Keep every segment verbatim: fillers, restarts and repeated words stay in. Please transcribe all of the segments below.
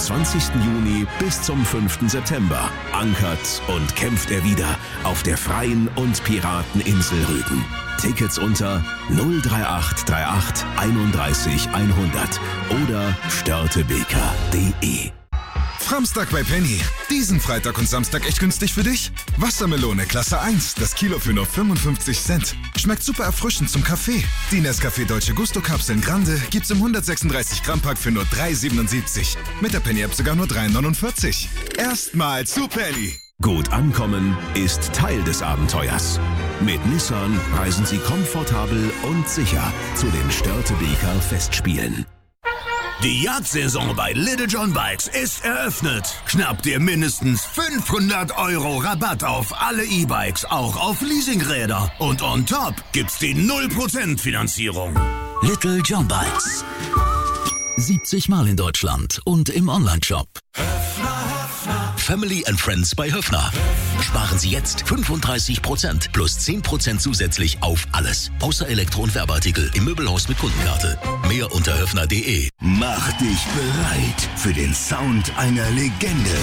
zwanzigsten Juni bis zum fünften September ankert und kämpft er wieder auf der freien und Pirateninsel Rügen. Tickets unter null drei acht drei acht einunddreißig hundert oder störtebeker punkt de. Samstag bei Penny. Diesen Freitag und Samstag echt günstig für dich? Wassermelone Klasse eins, das Kilo für nur fünfundfünfzig Cent. Schmeckt super erfrischend zum Kaffee. Die Nescafé Dolce Gusto Kapseln Grande gibt's im hundertsechsunddreißig Gramm Pack für nur drei siebenundsiebzig. Mit der Penny App sogar nur drei neunundvierzig. Erstmal zu Penny. Gut ankommen ist Teil des Abenteuers. Mit Nissan reisen Sie komfortabel und sicher zu den Störtebeker Festspielen. Die Jagdsaison bei Little John Bikes ist eröffnet. Schnapp dir mindestens fünfhundert Euro Rabatt auf alle E-Bikes, auch auf Leasingräder. Und on top gibt's die null Prozent Finanzierung. Little John Bikes. siebzig Mal in Deutschland und im Onlineshop. Family and Friends bei Höffner. Sparen Sie jetzt fünfunddreißig Prozent plus zehn Prozent zusätzlich auf alles. Außer Elektro- und Werbeartikel im Möbelhaus mit Kundenkarte. Mehr unter höffner punkt de. Mach dich bereit für den Sound einer Legende.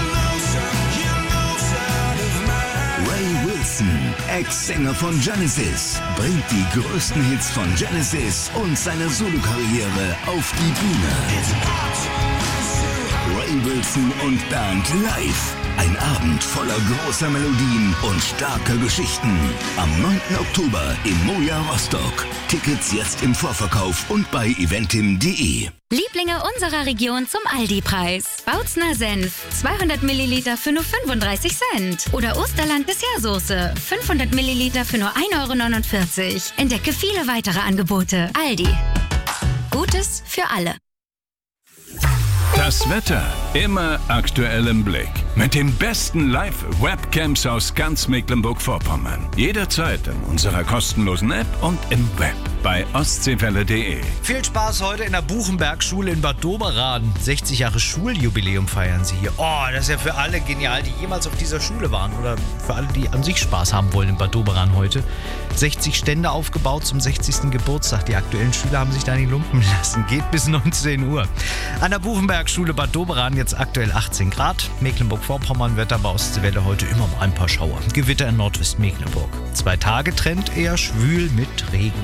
Ray Wilson, Ex-Sänger von Genesis, bringt die größten Hits von Genesis und seine Solokarriere auf die Bühne. Ray Wilson und Band live. Ein Abend voller großer Melodien und starker Geschichten. Am neunten Oktober im Moja Rostock. Tickets jetzt im Vorverkauf und bei eventim punkt de. Lieblinge unserer Region zum Aldi-Preis. Bautzner Senf, zweihundert Milliliter für nur fünfunddreißig Cent. Oder Osterland Dessertsoße, fünfhundert Milliliter für nur ein Euro neunundvierzig. Entdecke viele weitere Angebote. Aldi. Gutes für alle. Das Wetter immer aktuell im Blick. Mit den besten Live-Webcams aus ganz Mecklenburg-Vorpommern. Jederzeit in unserer kostenlosen App und im Web bei ostseewelle punkt de. Viel Spaß heute in der Buchenberg-Schule in Bad Doberan. sechzig Jahre Schuljubiläum feiern sie hier. Oh, das ist ja für alle genial, die jemals auf dieser Schule waren. Oder für alle, die an sich Spaß haben wollen in Bad Doberan heute. sechzig Stände aufgebaut zum sechzigsten Geburtstag. Die aktuellen Schüler haben sich da nicht lumpen lassen. Geht bis neunzehn Uhr. An der Buchenberg-Schule Bad Doberan jetzt aktuell achtzehn Grad. Mecklenburg-Vorpommern Wetter bei Ostseewelle heute immer mal ein paar Schauer. Gewitter in Nordwestmecklenburg. Zwei Tage Trend eher schwül mit Regen.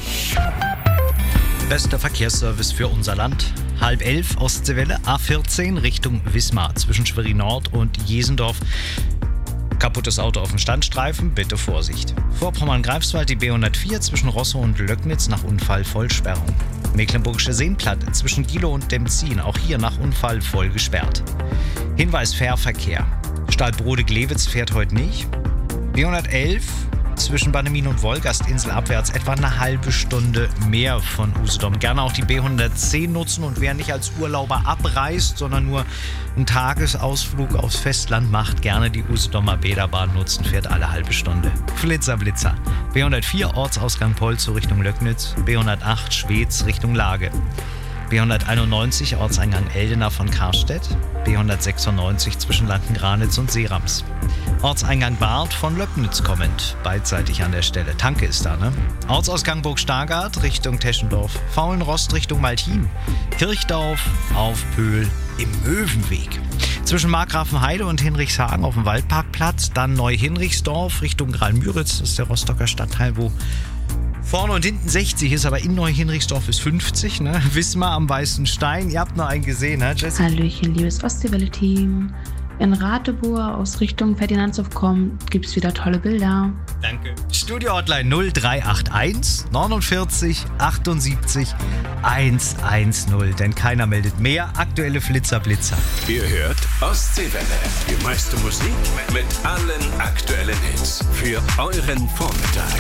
Bester Verkehrsservice für unser Land. Halb elf Ostseewelle A vierzehn Richtung Wismar zwischen Schwerin Nord und Jesendorf. Kaputtes Auto auf dem Standstreifen, bitte Vorsicht. Vorpommern-Greifswald die B hundertvier zwischen Rosso und Löcknitz nach Unfall Vollsperrung. Mecklenburgische Seenplatte zwischen Gilow und Demzin, auch hier nach Unfall voll gesperrt. Hinweis Fährverkehr. Stahlbrode-Glewitz fährt heute nicht. B hundertelf zwischen Bannemin und Wolgastinsel abwärts etwa eine halbe Stunde mehr von Usedom. Gerne auch die B hundertzehn nutzen und wer nicht als Urlauber abreist, sondern nur einen Tagesausflug aufs Festland macht, gerne die Usedomer Bäderbahn nutzen, fährt alle halbe Stunde. Flitzer, Blitzer. B hundertvier Ortsausgang Polzow Richtung Löcknitz, B hundertacht Schweetz Richtung Lage. B hunderteinundneunzig Ortseingang Eldena von Karstedt, B hundertsechsundneunzig zwischen Landengranitz und Seerams. Ortseingang Barth von Löcknitz kommend, beidseitig an der Stelle. Tanke ist da, ne? Ortsausgang Burg Stargard Richtung Teschendorf, Faulenrost Richtung Maltin, Kirchdorf auf Pöhl im Möwenweg. Zwischen Markgrafenheide und Hinrichshagen auf dem Waldparkplatz, dann Neu-Hinrichsdorf Richtung Graal-Müritz, das ist der Rostocker Stadtteil, wo vorne und hinten sechzig ist, aber in Neu-Hinrichsdorf ist fünfzig, ne? Wismar am Weißen Stein, ihr habt noch einen gesehen, ne, Jesse? Hallöchen, liebes Ostseewelle-Team. In Ratibor aus Richtung Ferdinandshof kommt, gibt's wieder tolle Bilder. Danke. Studio-Hotline null drei acht eins neunundvierzig achtundsiebzig hundertzehn, denn keiner meldet mehr. Aktuelle Flitzer-Blitzer. Ihr hört Ostseewelle. Die meiste Musik mit allen aktuellen Hits für euren Vormittag.